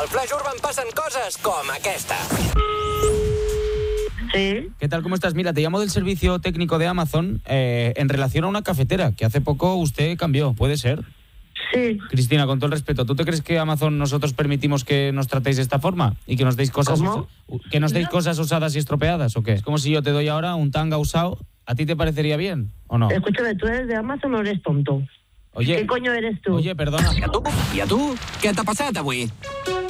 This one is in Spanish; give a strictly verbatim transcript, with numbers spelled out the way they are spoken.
Al Flash Urban passen coses com aquesta. Sí. ¿Qué tal? ¿Cómo estás? Mira, te llamo del servicio técnico de Amazon eh, en relación a una cafetera que hace poco usted cambió. ¿Puede ser? Sí. Cristina, con todo el respeto, ¿tú te crees que Amazon nosotros permitimos que nos tratéis de esta forma? ¿Y que nos deis cosas ¿Cómo? usa- que nos deis cosas usadas y estropeadas o qué? Es como si yo te doy ahora un tanga usado. ¿A ti te parecería bien o no? Escúchame, ¿tú eres de Amazon o eres tonto? Oye, ¿Qué coño eres tú? Oye, perdona. I a tu? I a tu? Què t'ha passat avui?